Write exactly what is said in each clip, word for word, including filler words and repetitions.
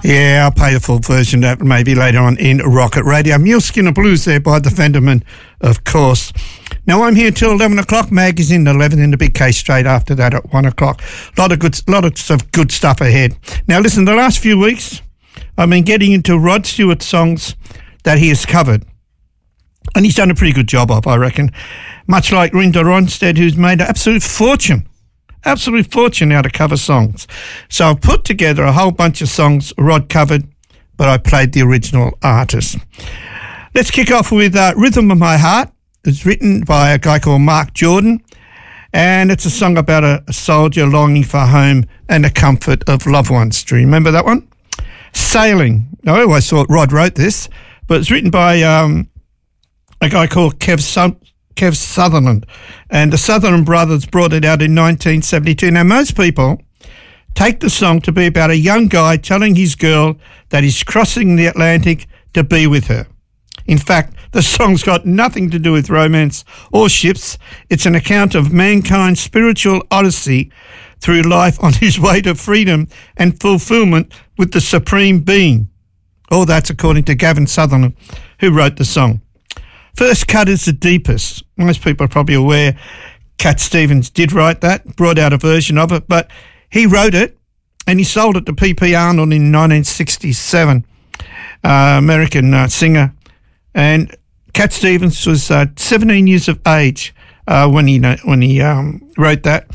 Yeah, I'll play the full version of that maybe later on in Rocket Radio. Mule Skinner Blues there by the Fenderman, of course. Now I'm here till eleven o'clock. Mag is in eleven in the big case straight after that at one o'clock. A lot of good, lot of good stuff ahead. Now listen, the last few weeks I've been getting into Rod Stewart songs that he has covered. And he's done a pretty good job of, I reckon. Much like Rinda Ronstadt, who's made an absolute fortune, absolute fortune out of cover songs. So I've put together a whole bunch of songs Rod covered, but I played the original artist. Let's kick off with uh, Rhythm of My Heart. It's written by a guy called Mark Jordan, and it's a song about a, a soldier longing for home and the comfort of loved ones. Do you remember that one? Sailing. I always thought Rod wrote this, but it's written by um, a guy called Kev, Su- Kev Sutherland, and the Sutherland brothers brought it out in nineteen seventy-two. Now, most people take the song to be about a young guy telling his girl that he's crossing the Atlantic to be with her. In fact, the song's got nothing to do with romance or ships. It's an account of mankind's spiritual odyssey through life on his way to freedom and fulfillment with the Supreme Being. All that's according to Gavin Sutherland, who wrote the song. First Cut is the deepest. Most people are probably aware Cat Stevens did write that, brought out a version of it, but he wrote it and he sold it to P P Arnold in nineteen sixty-seven, uh, American uh, singer. And Cat Stevens was uh, seventeen years of age uh, when he when he um, wrote that.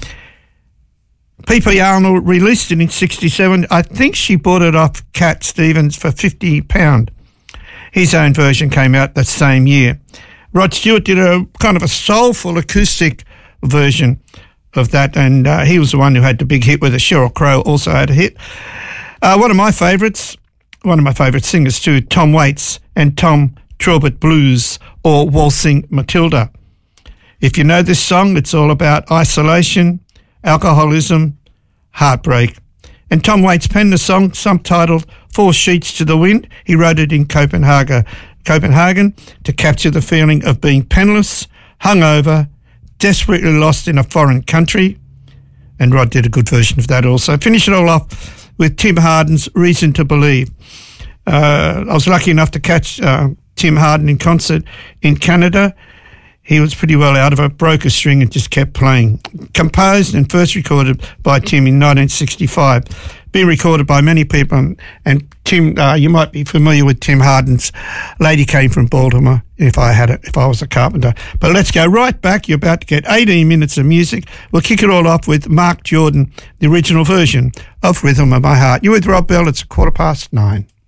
P P Arnold released it in sixty-seven. I think she bought it off Cat Stevens for fifty pounds. His own version came out that same year. Rod Stewart did a kind of a soulful acoustic version of that, and uh, he was the one who had the big hit with it. Sheryl Crow also had a hit. Uh, one of my favourites, one of my favourite singers too, Tom Waits and Tom Trobert Blues, or Waltzing Matilda. If you know this song, it's all about isolation, alcoholism, heartbreak. And Tom Waits penned the song, subtitled Four Sheets to the Wind. He wrote it in Copenhagen, Copenhagen to capture the feeling of being penniless, hungover, desperately lost in a foreign country. And Rod did a good version of that also. Finish it all off with Tim Harden's Reason to Believe. Uh, I was lucky enough to catch uh, Tim Harden in concert in Canada. He was pretty well out of it, broke a string and just kept playing. Composed and first recorded by Tim in nineteen sixty-five. Been recorded by many people, and Tim, uh, you might be familiar with Tim Harden's Lady Came from Baltimore, if I had it, if I was a carpenter. But let's go right back. You're about to get eighteen minutes of music. We'll kick it all off with Mark Jordan, the original version of Rhythm of My Heart. You're with Rob Bell. It's a quarter past nine.